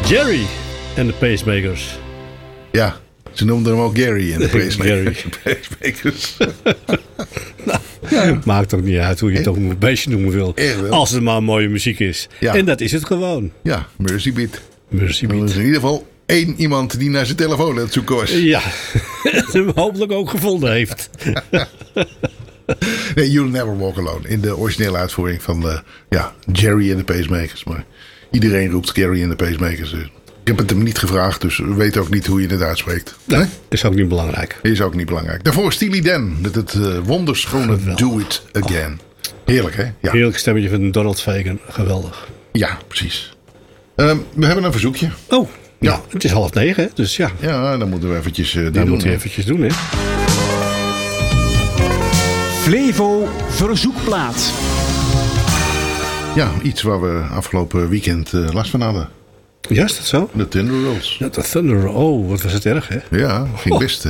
Jerry en de Pacemakers. Ja, ze noemden hem ook Gary en de Pacemakers. Maakt ook niet uit hoe je het ook een beestje noemen wil. Als het maar mooie muziek is. Ja. En dat is het gewoon. Ja, Mercy Beat. Mercy Beat. Er is in ieder geval 1 iemand die naar zijn telefoon aan het zoeken was. Ja, hem hopelijk ook gevonden heeft. Nee, You'll Never Walk Alone. In de originele uitvoering van Jerry en de Pacemakers. Maar iedereen roept Gary en de Pacemakers. Ik heb het hem niet gevraagd, dus we weten ook niet hoe je het uitspreekt. Nee, is ook niet belangrijk. Is ook niet belangrijk. Daarvoor Steely Dan met het wonderschone Do It Again. Heerlijk, hè? Ja. Heerlijk stemmetje van Donald Fagen. Geweldig. Ja, precies. We hebben een verzoekje. Oh, ja. Het is 8:30, hè? Dus ja. Ja, dan moeten we eventjes eventjes doen, hè? Flevo verzoekplaat. Ja, iets waar we afgelopen weekend last van hadden. Ja, is dat zo? De Thunder Rolls. Ja, de Thunder Rolls. Oh, wat was het erg, hè? Ja, ging best.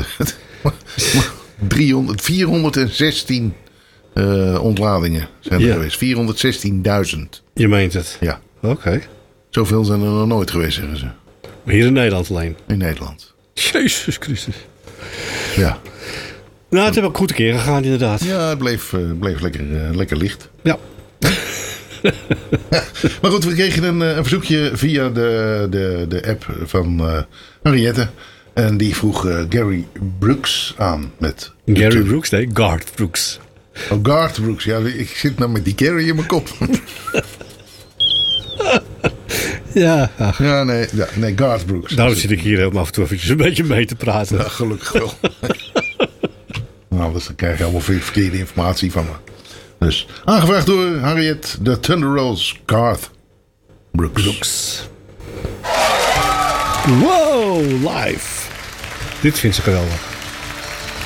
416 ontladingen zijn er geweest. 416.000. Je meent het? Ja. Oké. Zoveel zijn er nog nooit geweest, zeggen ze. Maar hier in Nederland alleen? In Nederland. Jezus Christus. Ja. Nou, het heeft ook goed een keer gegaan, inderdaad. Ja, het bleef lekker licht. Ja. Maar goed, we kregen een verzoekje via de app van Henriette. En die vroeg Gary Brooks aan met... Gary Brooks? Nee, Garth Brooks. Oh, Garth Brooks. Ja, ik zit nou met die Gary in mijn kop. Ja. Ja, nee, Garth Brooks. Daarom zit ik hier helemaal af en toe eventjes een beetje mee te praten. Ja, gelukkig wel. Nou, dus dan krijg je allemaal verkeerde informatie van me. Dus aangevraagd door Harriet, de Thunder Rolls, Garth Brooks. Wow, live. Dit vindt ze geweldig.